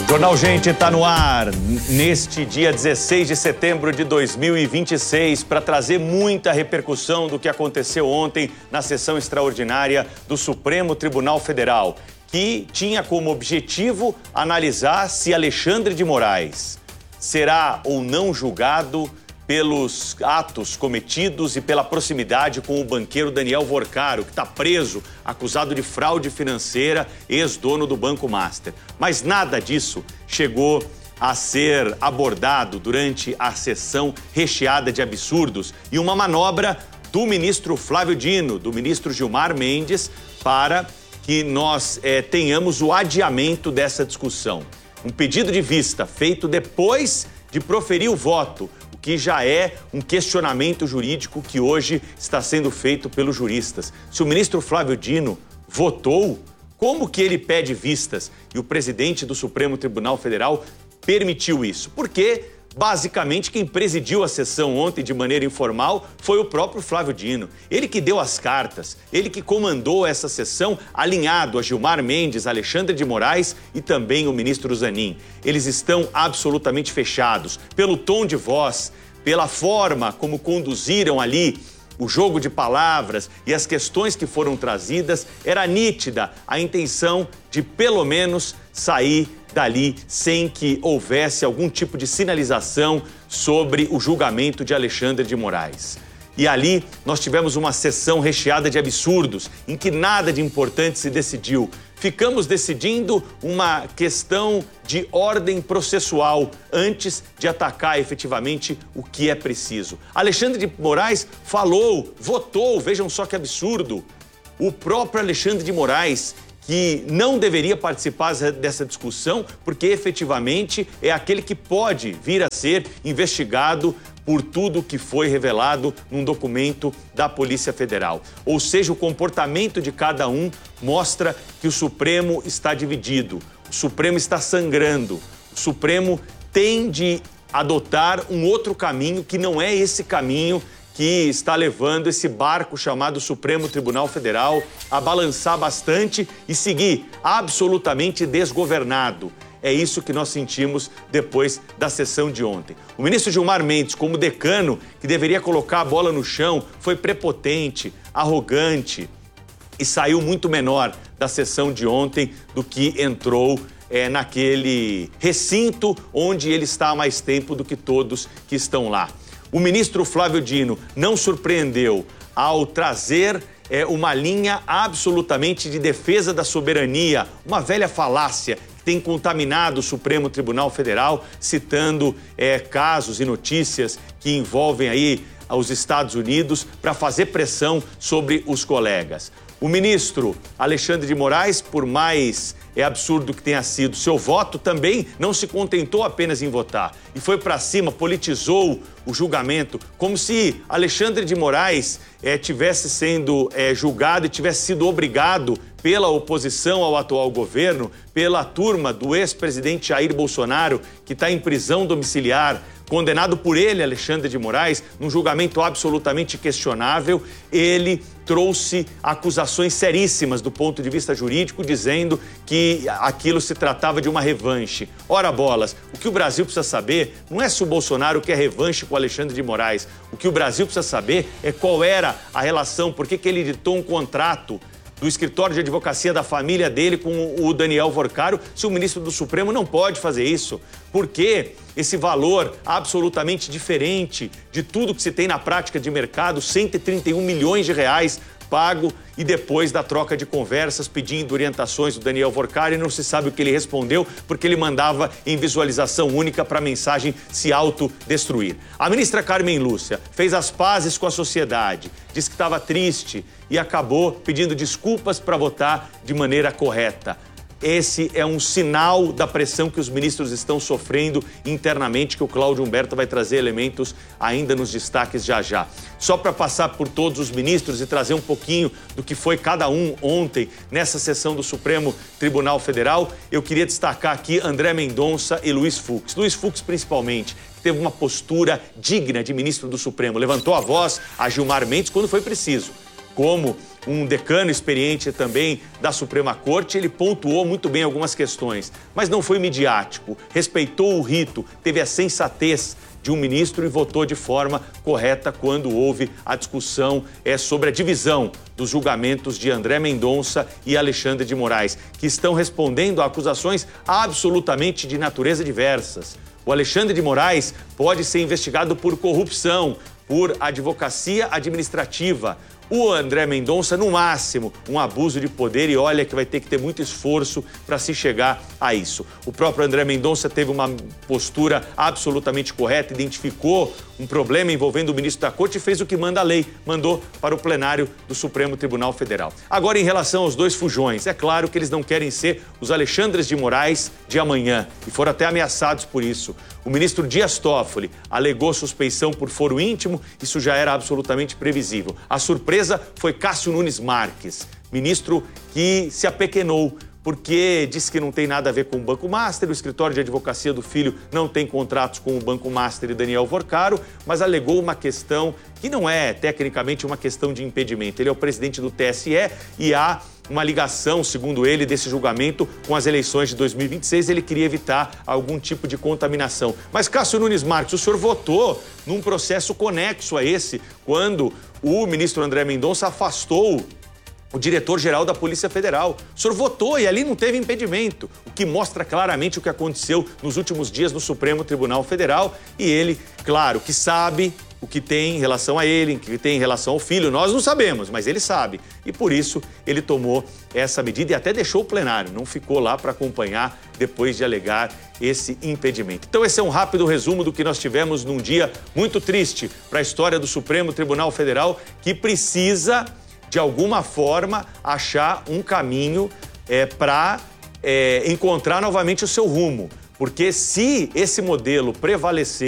Jornal Gente está no ar neste dia 16 de setembro de 2026 para trazer muita repercussão do que aconteceu ontem na sessão extraordinária do Supremo Tribunal Federal, que tinha como objetivo analisar se Alexandre de Moraes será ou não julgado pelos atos cometidos e pela proximidade com o banqueiro Daniel Vorcaro, que está preso, acusado de fraude financeira, ex-dono do Banco Master. Mas nada disso chegou a ser abordado durante a sessão recheada de absurdos e uma manobra do ministro Flávio Dino, do ministro Gilmar Mendes, para que nós tenhamos o adiamento dessa discussão. Um pedido de vista feito depois de proferir o voto, que já é um questionamento jurídico que hoje está sendo feito pelos juristas. Se o ministro Flávio Dino votou, como que ele pede vistas? E o presidente do Supremo Tribunal Federal permitiu isso. Porque, basicamente, quem presidiu a sessão ontem de maneira informal foi o próprio Flávio Dino. Ele que deu as cartas, ele que comandou essa sessão alinhado a Gilmar Mendes, Alexandre de Moraes e também o ministro Zanin. Eles estão absolutamente fechados pelo tom de voz, pela forma como conduziram ali o jogo de palavras e as questões que foram trazidas. Era nítida a intenção de, pelo menos, sair dali sem que houvesse algum tipo de sinalização sobre o julgamento de Alexandre de Moraes. E ali nós tivemos uma sessão recheada de absurdos, em que nada de importante se decidiu. Ficamos decidindo uma questão de ordem processual antes de atacar efetivamente o que é preciso. Alexandre de Moraes falou, votou, vejam só que absurdo. O próprio Alexandre de Moraes, que não deveria participar dessa discussão, porque efetivamente é aquele que pode vir a ser investigado por tudo que foi revelado num documento da Polícia Federal. Ou seja, o comportamento de cada um mostra que o Supremo está dividido, o Supremo está sangrando, o Supremo tem de adotar um outro caminho que não é esse caminho que está levando esse barco chamado Supremo Tribunal Federal a balançar bastante e seguir absolutamente desgovernado. É isso que nós sentimos depois da sessão de ontem. O ministro Gilmar Mendes, como decano, que deveria colocar a bola no chão, foi prepotente, arrogante e saiu muito menor da sessão de ontem do que entrou naquele recinto onde ele está há mais tempo do que todos que estão lá. O ministro Flávio Dino não surpreendeu ao trazer uma linha absolutamente de defesa da soberania, uma velha falácia que tem contaminado o Supremo Tribunal Federal, citando casos e notícias que envolvem aí os Estados Unidos para fazer pressão sobre os colegas. O ministro Alexandre de Moraes, por mais absurdo que tenha sido seu voto, também não se contentou apenas em votar e foi para cima, politizou o julgamento, como se Alexandre de Moraes tivesse sendo julgado e tivesse sido obrigado pela oposição ao atual governo, pela turma do ex-presidente Jair Bolsonaro, que está em prisão domiciliar, condenado por ele, Alexandre de Moraes, num julgamento absolutamente questionável. Ele trouxe acusações seríssimas do ponto de vista jurídico, dizendo que aquilo se tratava de uma revanche. Ora bolas, o que o Brasil precisa saber não é se o Bolsonaro quer revanche com Alexandre de Moraes. O que o Brasil precisa saber é qual era a relação, por que ele editou um contrato do escritório de advocacia da família dele com o Daniel Vorcaro, se o ministro do Supremo não pode fazer isso. Porque esse valor absolutamente diferente de tudo que se tem na prática de mercado, 131 milhões de reais pago, e depois da troca de conversas pedindo orientações do Daniel Vorcaro, e não se sabe o que ele respondeu, porque ele mandava em visualização única para a mensagem se autodestruir. A ministra Carmen Lúcia fez as pazes com a sociedade, disse que estava triste e acabou pedindo desculpas para votar de maneira correta. Esse é um sinal da pressão que os ministros estão sofrendo internamente, que o Cláudio Humberto vai trazer elementos ainda nos destaques já. Só para passar por todos os ministros e trazer um pouquinho do que foi cada um ontem nessa sessão do Supremo Tribunal Federal, eu queria destacar aqui André Mendonça e Luiz Fux. Luiz Fux, principalmente, que teve uma postura digna de ministro do Supremo, levantou a voz a Gilmar Mendes quando foi preciso, como um decano experiente também da Suprema Corte, ele pontuou muito bem algumas questões, mas não foi midiático, respeitou o rito, teve a sensatez de um ministro e votou de forma correta quando houve a discussão sobre a divisão dos julgamentos de André Mendonça e Alexandre de Moraes, que estão respondendo a acusações absolutamente de natureza diversas. O Alexandre de Moraes pode ser investigado por corrupção, por advocacia administrativa. O André Mendonça, no máximo, um abuso de poder, e olha que vai ter que ter muito esforço para se chegar a isso. O próprio André Mendonça teve uma postura absolutamente correta, identificou um problema envolvendo o ministro da Corte e fez o que manda a lei, mandou para o plenário do Supremo Tribunal Federal. Agora, em relação aos dois fujões, é claro que eles não querem ser os Alexandres de Moraes de amanhã e foram até ameaçados por isso. O ministro Dias Toffoli alegou suspeição por foro íntimo, isso já era absolutamente previsível. A surpresa foi Cássio Nunes Marques, ministro que se apequenou, porque disse que não tem nada a ver com o Banco Master, o escritório de advocacia do filho não tem contratos com o Banco Master e Daniel Vorcaro, mas alegou uma questão que não é tecnicamente uma questão de impedimento. Ele é o presidente do TSE e há uma ligação, segundo ele, desse julgamento com as eleições de 2026. Ele queria evitar algum tipo de contaminação. Mas, Cássio Nunes Marques, o senhor votou num processo conexo a esse, quando o ministro André Mendonça afastou o diretor-geral da Polícia Federal. O senhor votou e ali não teve impedimento, o que mostra claramente o que aconteceu nos últimos dias no Supremo Tribunal Federal. E ele, claro, que sabe o que tem em relação a ele, o que tem em relação ao filho. Nós não sabemos, mas ele sabe. E por isso ele tomou essa medida e até deixou o plenário, não ficou lá para acompanhar depois de alegar esse impedimento. Então esse é um rápido resumo do que nós tivemos num dia muito triste para a história do Supremo Tribunal Federal, que precisa, de alguma forma, achar um caminho para encontrar novamente o seu rumo. Porque se esse modelo prevalecer,